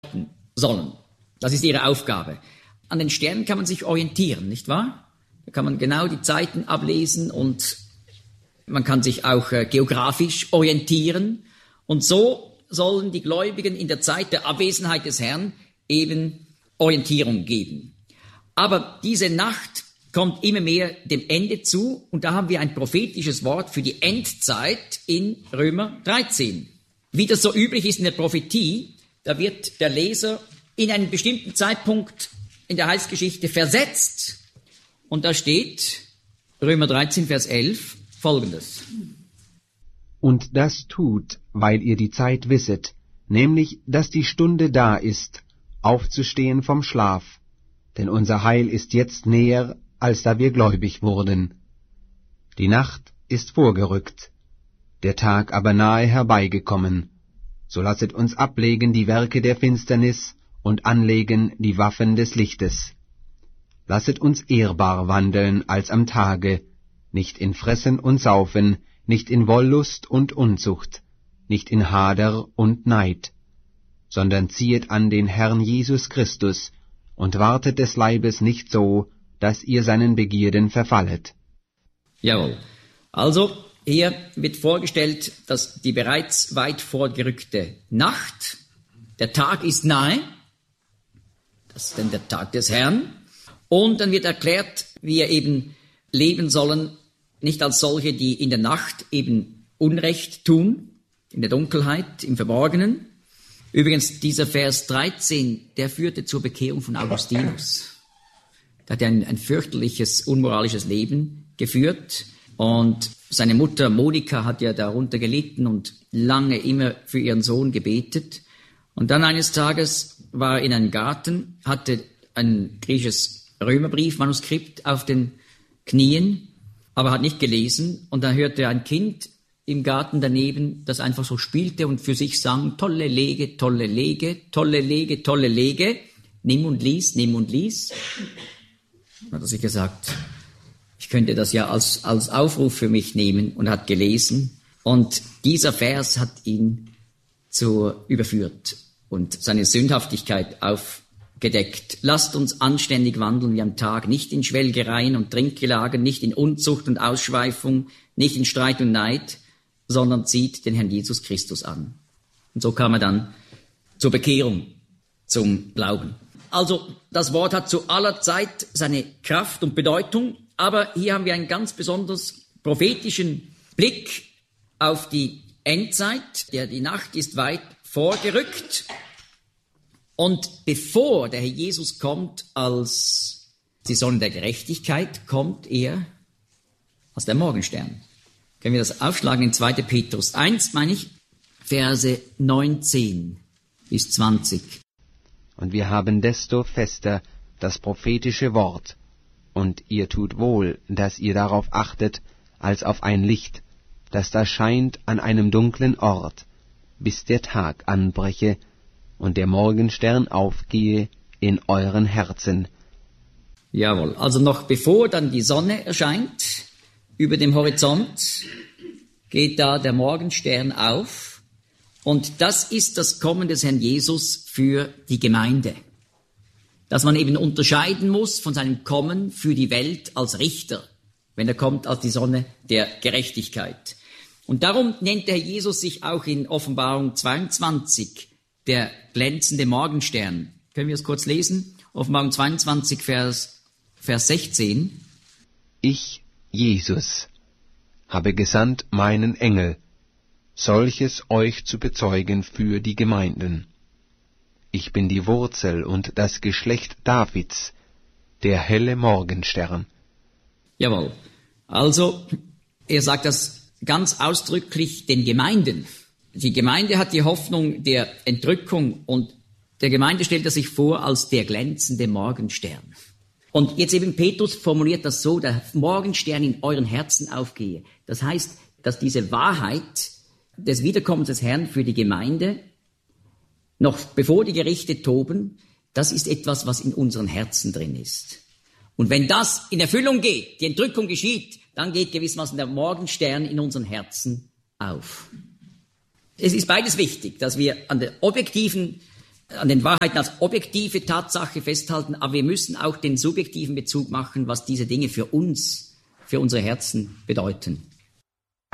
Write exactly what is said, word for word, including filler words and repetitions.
sollen. Das ist ihre Aufgabe. An den Sternen kann man sich orientieren, nicht wahr? Da kann man genau die Zeiten ablesen und man kann sich auch äh, geografisch orientieren. Und so sollen die Gläubigen in der Zeit der Abwesenheit des Herrn eben Orientierung geben. Aber diese Nacht kommt immer mehr dem Ende zu und da haben wir ein prophetisches Wort für die Endzeit in Römer dreizehn. Wie das so üblich ist in der Prophetie, da wird der Leser in einen bestimmten Zeitpunkt in der Heilsgeschichte versetzt. Und da steht Römer dreizehn, Vers elf, Folgendes. Und das tut, weil ihr die Zeit wisset, nämlich, dass die Stunde da ist, aufzustehen vom Schlaf, denn unser Heil ist jetzt näher, als da wir gläubig wurden. Die Nacht ist vorgerückt, der Tag aber nahe herbeigekommen. So lasset uns ablegen die Werke der Finsternis und anlegen die Waffen des Lichtes. Lasset uns ehrbar wandeln als am Tage, nicht in Fressen und Saufen, nicht in Wollust und Unzucht, nicht in Hader und Neid, sondern ziehet an den Herrn Jesus Christus und wartet des Leibes nicht so, dass ihr seinen Begierden verfallet. Jawohl. Also, hier wird vorgestellt, dass die bereits weit vorgerückte Nacht, der Tag ist nahe, das ist dann der Tag des Herrn, und dann wird erklärt, wie wir eben leben sollen, nicht als solche, die in der Nacht eben Unrecht tun, in der Dunkelheit, im Verborgenen. Übrigens, dieser Vers dreizehn, der führte zur Bekehrung von Augustinus. Er hat ein, ein fürchterliches, unmoralisches Leben geführt und seine Mutter Monika hat ja darunter gelitten und lange immer für ihren Sohn gebetet. Und dann eines Tages war er in einem Garten, hatte ein griechisches Römerbrief-Manuskript auf den Knien, aber hat nicht gelesen. Und dann hörte er ein Kind im Garten daneben, das einfach so spielte und für sich sang, tolle Lege, tolle Lege, tolle Lege, tolle Lege, nimm und lies, nimm und lies. Dann hat er sich gesagt, ich könnte das ja als, als Aufruf für mich nehmen und hat gelesen. Und dieser Vers hat ihn zu überführt und seine Sündhaftigkeit aufgedeckt. Lasst uns anständig wandeln wie am Tag, nicht in Schwelgereien und Trinkgelagen, nicht in Unzucht und Ausschweifung, nicht in Streit und Neid, sondern zieht den Herrn Jesus Christus an. Und so kam er dann zur Bekehrung, zum Glauben. Also das Wort hat zu aller Zeit seine Kraft und Bedeutung, aber hier haben wir einen ganz besonders prophetischen Blick auf die Endzeit. Ja, die Nacht ist weit vorgerückt und bevor der Herr Jesus kommt als die Sonne der Gerechtigkeit, kommt er als der Morgenstern. Können wir das aufschlagen in zweiter Petrus eins, meine ich, Verse neunzehn bis zwanzig. Und wir haben desto fester das prophetische Wort, und ihr tut wohl, dass ihr darauf achtet, als auf ein Licht, das da scheint an einem dunklen Ort, bis der Tag anbreche und der Morgenstern aufgehe in euren Herzen. Jawohl, also noch bevor dann die Sonne erscheint über dem Horizont, geht da der Morgenstern auf. Und das ist das Kommen des Herrn Jesus für die Gemeinde. Dass man eben unterscheiden muss von seinem Kommen für die Welt als Richter, wenn er kommt als die Sonne der Gerechtigkeit. Und darum nennt der Herr Jesus sich auch in Offenbarung zweiundzwanzig der glänzende Morgenstern. Können wir es kurz lesen? Offenbarung zweiundzwanzig, Vers, Vers sechzehn. Ich, Jesus, habe gesandt meinen Engel, solches euch zu bezeugen für die Gemeinden. Ich bin die Wurzel und das Geschlecht Davids, der helle Morgenstern. Jawohl. Also, er sagt das ganz ausdrücklich den Gemeinden. Die Gemeinde hat die Hoffnung der Entrückung und der Gemeinde stellt er sich vor als der glänzende Morgenstern. Und jetzt eben Petrus formuliert das so, der Morgenstern in euren Herzen aufgehe. Das heißt, dass diese Wahrheit des Wiederkommens des Herrn für die Gemeinde, noch bevor die Gerichte toben, das ist etwas, was in unseren Herzen drin ist. Und wenn das in Erfüllung geht, die Entrückung geschieht, dann geht gewissermaßen der Morgenstern in unseren Herzen auf. Es ist beides wichtig, dass wir an der objektiven an den Wahrheiten als objektive Tatsache festhalten, aber wir müssen auch den subjektiven Bezug machen, was diese Dinge für uns, für unsere Herzen bedeuten.